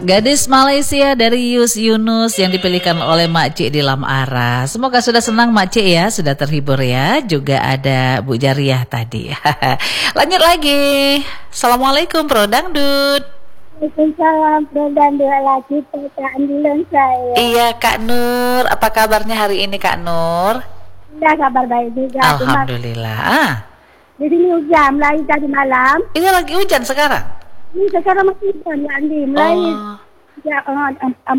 Gadis Malaysia dari Yunus yang dipilihkan oleh Mak Cik di Lam Ara. Semoga sudah senang Mak Cik ya, sudah terhibur ya. Juga ada Bu Jariah tadi. Lanjut lagi. Assalamualaikum Bro Dangdut. Waalaikumsalam, Bro Dangdut lagi Kak Andilan saya. Iya Kak Nur, apa kabarnya hari ini Kak Nur? Ya, kabar baik juga. Alhamdulillah. Di sini hujan, mulai tadi malam. Ini lagi hujan sekarang? Ini sekarang masih hujan ya Andi, mulai jam 4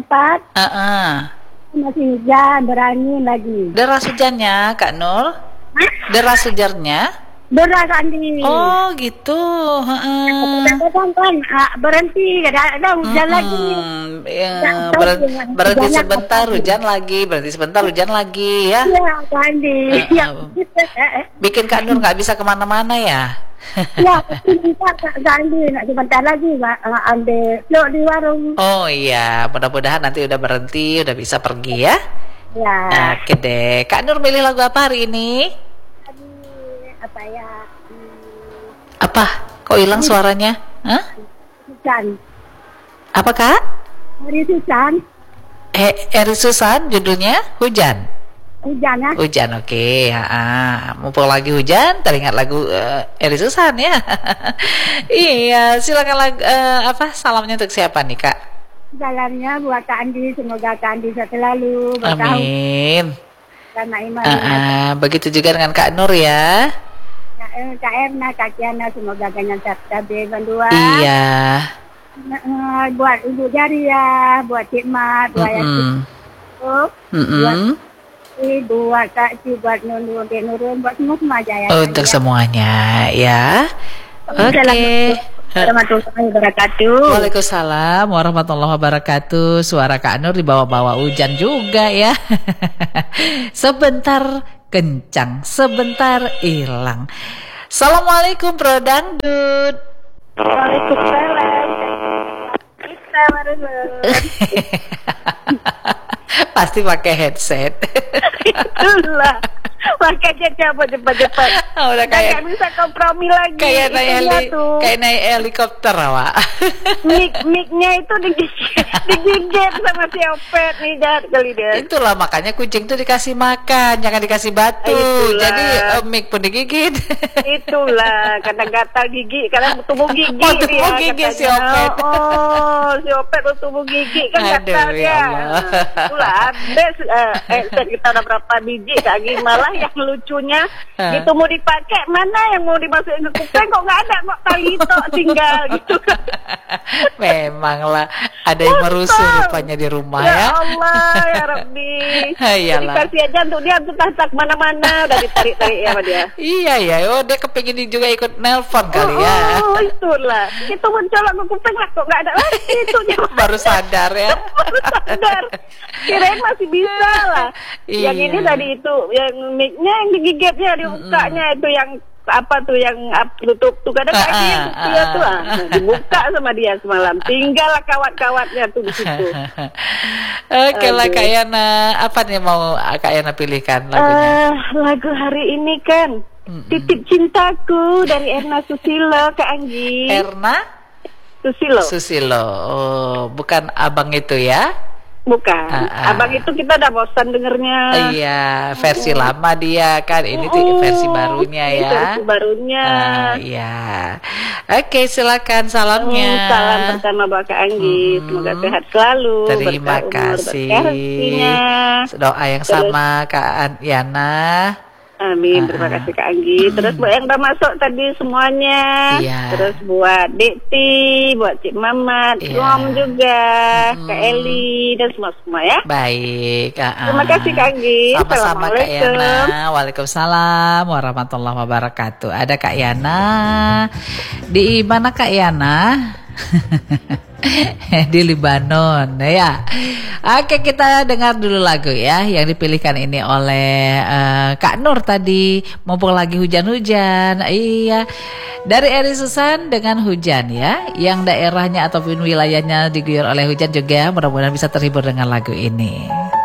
masih hujan, berangin lagi. Deras hujannya Kak Nur? Deras hujannya? Deras Andi. Oh gitu. Kadang-kadang kan berhenti, kadang-kadang hujan lagi. Berhenti sebentar hujan lagi, berhenti sebentar hujan lagi ya. Iya Andi. Bikin Kak Nur nggak bisa kemana-mana ya. Ya, kita Andi nak sebentar lagi ambil flok di warung. Oh iya, mudah-mudahan nanti udah berhenti, udah bisa pergi ya. Ya. Oke deh, Kak Nur milih lagu apa hari ini? Apa ya? Apa? Kok hilang suaranya? Hah? Hujan. Apa Kak? Hari Susan. Eri Susan judulnya Hujan. Hujan ya? Hujan, oke. Mumpung lagi hujan, teringat lagu Eri Susan ya. Iya, silakan lagu salamnya untuk siapa nih Kak? Salamnya buat Kak Andi, semoga Kak Andi sehat selalu. Amin. Karena iman. Begitu juga dengan Kak Nur ya. Kak Erna, Kak Kiana, semoga dengan sehat stabil berdua. Iya. Buat Ibu Jariah, buat Cik Mat, buat Yasin, buat Kak Ci, buat Nurun, buat semua aja ya. Untuk semuanya ya. Oke. Warahmatullahi wabarakatuh. Waalaikumsalam warahmatullahi wabarakatuh. Suara Kak Nur dibawa-bawa hujan juga ya. Sebentar kencang, sebentar hilang. Assalamualaikum Bro Dangdut. Waalaikumsalam. Pasti pakai headset. Itulah. Makanya cepat. Udah kayak bisa kompromi lagi. Kayak naik helikopter awak. Mic-nya itu digigit sama si Opet nih kali dia. Itulah makanya kucing tuh dikasih makan, jangan dikasih batu. Itulah. Jadi mic pun digigit. Itulah karena gatal gigi, karena tumbuh gigi. Tumbuh gigi si Opet. Si Opet tumbuh gigi kan gatal ya dia. Allah. Itulah habis kita udah berapa biji lagi malah yang lucunya gitu mau dipakai, mana yang mau dimasukin ke kuping kok nggak ada, kok tali itu tinggal gitu. Memang lah ada yang merusuh rupanya di rumah ya. Ya Allah ya Rabbi. Jadi kasih aja untuk dia tuh tak mana-mana udah ditarik-tarik ya sama dia. Iya ya, dia kepingin juga ikut nelpon kali ya. Oh itulah, itu mencolok ke kuping lah kok nggak ada lagi itu. Baru sadar ya. Baru sadar. Kirain masih bisa lah. Yang ini tadi itu yang mic-nya yang digigitnya, dibukanya itu yang apa tuh yang tutup tuh kadang lagi dia tuh dibuka sama dia semalam. Tinggal kawat-kawatnya tuh di situ. Oke lah Kak Yana, apa nih mau Kak Yana pilihkan lagunya? Lagu hari ini kan Titip Cintaku dari Erna Susilo Kak Anggi. Erna Susilo. Oh, bukan abang itu ya? Bukan, abang itu kita udah bosan dengernya. Iya, versi lama dia kan. Ini tuh versi barunya ya. Versi barunya. Iya. Oke, silakan salamnya. Salam pertama buat Kak Anggi. Semoga sehat selalu. Terima kasih. Doa yang sama Kak Yana. Amin, terima kasih Kak Anggi. Terus buat yang udah masuk tadi semuanya. Terus buat Dekti, buat Cik Mamat, Om juga, Kak Eli dan semua ya. Baik. Terima kasih Kak Anggi. Sama-sama Kak Yana. Waalaikumsalam warahmatullahi wabarakatuh. Ada Kak Yana. Di mana Kak Yana? Di Libanon ya. Oke, kita dengar dulu lagu ya yang dipilihkan ini oleh Kak Nur tadi, mumpung lagi hujan-hujan. Iya, dari Eri Susan dengan Hujan ya, yang daerahnya ataupun wilayahnya diguyur oleh hujan juga, mudah-mudahan bisa terhibur dengan lagu ini.